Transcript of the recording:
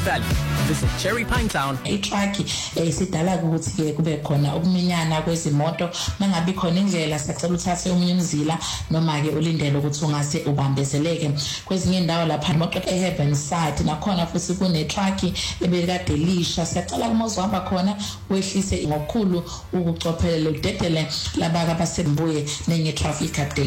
Valley. Visit Cherry Pine Town. Itruck isidala ukuthi ke kube khona ukuminyana kwezimoto mangabe khona indlela sacela uthathe umunye umzila noma ke ulindele ukuthi ungase ubambezeleke kwezinye indawo lapha imoto eHeaven Side nakhona futhi kune truck ebekade lisha siyacela uma uzohamba khona wehlise ngokukhulu ukucophelela udedele labaka basembuye nenye traffic update.